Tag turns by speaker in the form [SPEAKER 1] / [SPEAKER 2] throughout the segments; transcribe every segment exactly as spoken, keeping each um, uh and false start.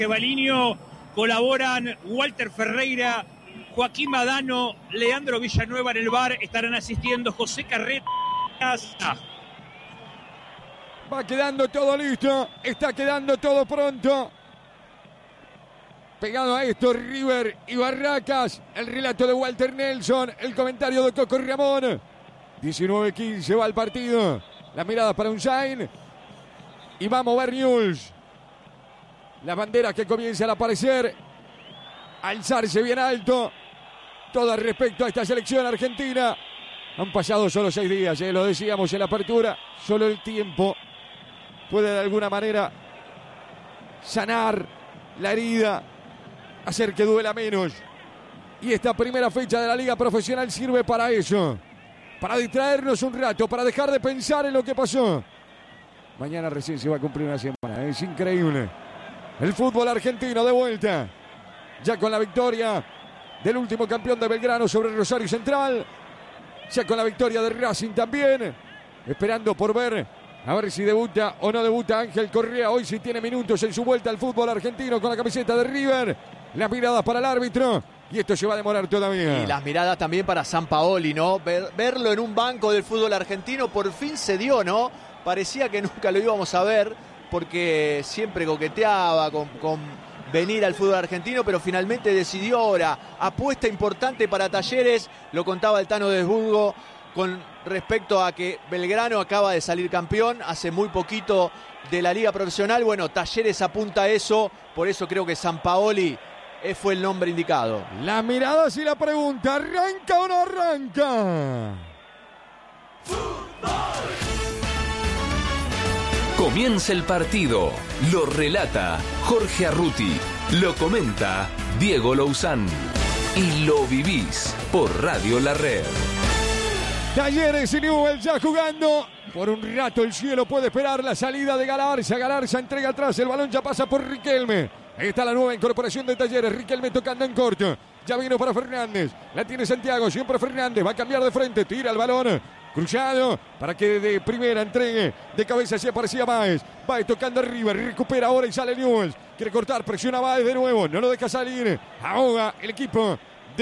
[SPEAKER 1] Baliño, colaboran Walter Ferreira, Joaquín Madano, Leandro Villanueva en el bar, estarán asistiendo José Carretas.
[SPEAKER 2] Va quedando todo listo, está quedando todo pronto. Pegado a esto, River y Barracas, el relato de Walter Nelson, el comentario de Coco Ramón. diecinueve quince va el partido. Las miradas para Unzain. Y va a mover Newell's. Las banderas que comienzan a aparecer. Alzarse bien alto. Todo respecto a esta selección argentina. Han pasado solo seis días, eh, lo decíamos en la apertura. Solo el tiempo puede de alguna manera sanar la herida, hacer que duela menos. Y esta primera fecha de la Liga Profesional sirve para eso. Para distraernos un rato, para dejar de pensar en lo que pasó. Mañana recién se va a cumplir una semana, es increíble. El fútbol argentino de vuelta. Ya con la victoria del último campeón de Belgrano sobre Rosario Central. Ya con la victoria de Racing también. Esperando por ver, a ver si debuta o no debuta Ángel Correa. Hoy sí tiene minutos en su vuelta al fútbol argentino con la camiseta de River. Las miradas para el árbitro. Y esto se va a demorar todavía.
[SPEAKER 3] Y las miradas también para Sampaoli, ¿no? Ver, verlo en un banco del fútbol argentino por fin se dio, ¿no? Parecía que nunca lo íbamos a ver porque siempre coqueteaba con, con venir al fútbol argentino, pero finalmente decidió ahora. Apuesta importante para Talleres, lo contaba el Tano Desburgo con respecto a que Belgrano acaba de salir campeón hace muy poquito de la Liga Profesional. Bueno, Talleres apunta a eso, por eso creo que Sampaoli fue el nombre indicado.
[SPEAKER 2] La mirada y la pregunta, ¿arranca o no arranca?
[SPEAKER 4] Comienza el partido, lo relata Jorge Arruti, lo comenta Diego Louzán y lo vivís por Radio La Red.
[SPEAKER 2] Talleres y Newell's ya jugando. Por un rato el cielo puede esperar la salida de Galarza. Galarza entrega atrás, el balón ya pasa por Riquelme. Ahí está la nueva incorporación de Talleres. Riquelme tocando en corto. Ya vino para Fernández. La tiene Santiago. Siempre Fernández. Va a cambiar de frente. Tira el balón. Cruzado para que de primera entregue. De cabeza se aparecía Báez. Báez tocando arriba. Recupera ahora y sale Newell's. Quiere cortar. Presiona Báez de nuevo. No lo deja salir. Ahoga el equipo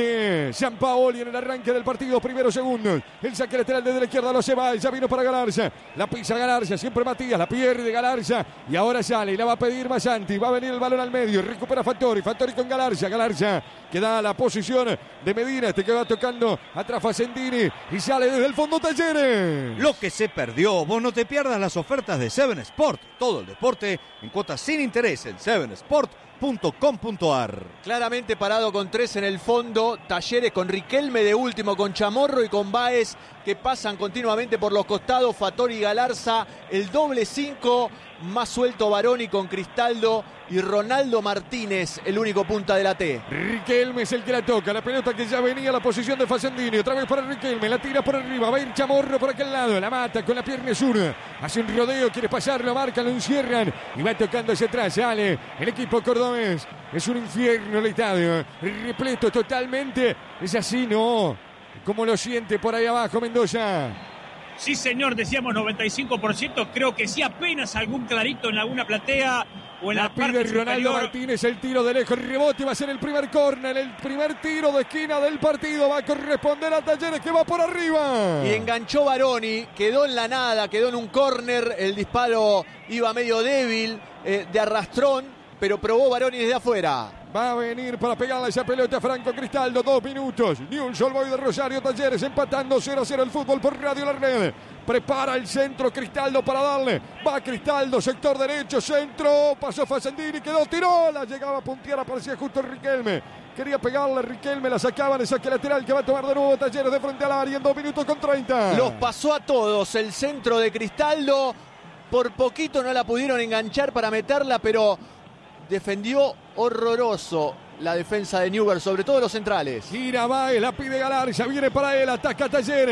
[SPEAKER 2] de Sampaoli en el arranque del partido, primeros segundos. El saque lateral desde la izquierda lo hace Báez, ya vino para Galarza. La pisa Galarza, siempre Matías, la pierde Galarza y ahora sale y la va a pedir Masanti. Va a venir el balón al medio, recupera Fattori, Fattori con Galarza. Galarza que da la posición de Medina, este que va tocando atrás Facendini y sale desde el fondo Talleres.
[SPEAKER 5] Lo que se perdió, vos no te pierdas las ofertas de Seven Sport. Todo el deporte en cuotas sin interés en seven sport punto com punto a r.
[SPEAKER 3] Claramente parado con tres en el fondo, Talleres con Riquelme de último, con Chamorro y con Báez que pasan continuamente por los costados, Fattori y Galarza, el doble cinco, más suelto Baroni con Cristaldo y Ronaldo Martínez, el único punta de la T.
[SPEAKER 2] Riquelme es el que la toca, la pelota que ya venía a la posición de Facendini, otra vez para Riquelme, la tira por arriba, va a ir Chamorro por aquel lado, la mata con la pierna zurda, hace un rodeo, quiere pasarlo, marca, lo encierran y va tocando hacia atrás, sale el equipo cordobés, es un infierno el estadio, repleto totalmente, es así, ¿no? ¿Cómo lo siente por ahí abajo Mendoza?
[SPEAKER 1] Sí, señor, decíamos noventa y cinco por ciento, creo que sí, apenas algún clarito en alguna platea o en la,
[SPEAKER 2] la
[SPEAKER 1] parte
[SPEAKER 2] pide Ronaldo
[SPEAKER 1] superior.
[SPEAKER 2] Martínez, el tiro de lejos, el rebote va a ser el primer córner, el primer tiro de esquina del partido, va a corresponder a Talleres que va por arriba.
[SPEAKER 3] Y enganchó Baroni, quedó en la nada, quedó en un córner, el disparo iba medio débil, eh, de arrastrón, pero probó Baroni desde afuera.
[SPEAKER 2] Va a venir para pegarle esa pelota Franco Cristaldo, dos minutos. Newell's Old Boys de Rosario, Talleres empatando cero a cero el fútbol por Radio La Red. Prepara el centro Cristaldo para darle. Va Cristaldo, sector derecho, centro. Pasó Facendini, quedó, tiró. La llegaba a puntear, aparecía justo Riquelme. Quería pegarle Riquelme, la sacaban, el saque lateral que va a tomar de nuevo Talleres de frente al área en dos minutos con treinta.
[SPEAKER 3] Los pasó a todos el centro de Cristaldo. Por poquito no la pudieron enganchar para meterla, pero defendió horroroso la defensa de Newell's, sobre todo los centrales.
[SPEAKER 2] Gira Báez, la pide Galarza, viene para él, ataca Talleres.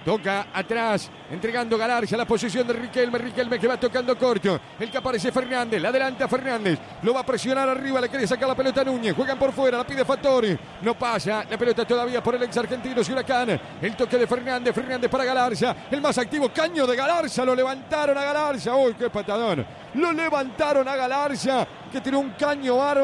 [SPEAKER 2] Toca atrás, entregando Galarza la posición de Riquelme. Riquelme que va tocando corto. El que aparece Fernández, la adelanta Fernández. Lo va a presionar arriba, le quiere sacar la pelota a Núñez. Juegan por fuera, la pide Fattori. No pasa, la pelota todavía por el ex argentino Huracán. El toque de Fernández, Fernández para Galarza. El más activo, caño de Galarza. Lo levantaron a Galarza. ¡Uy, qué patadón! Lo levantaron a Galarza, que tiró un caño bárbaro.